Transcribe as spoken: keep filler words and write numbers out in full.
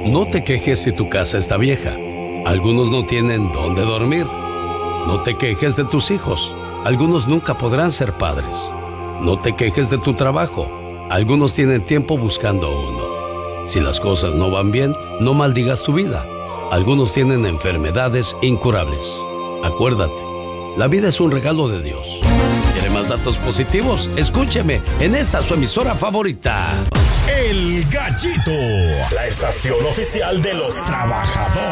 No te quejes si tu casa está vieja. Algunos no tienen dónde dormir. No te quejes de tus hijos. Algunos nunca podrán ser padres. No te quejes de tu trabajo. Algunos tienen tiempo buscando uno. Si las cosas no van bien, no maldigas tu vida. Algunos tienen enfermedades incurables. Acuérdate, la vida es un regalo de Dios. ¿Quiere más datos positivos? Escúcheme en esta su emisora favorita. El Gallito, la estación oficial de los trabajadores.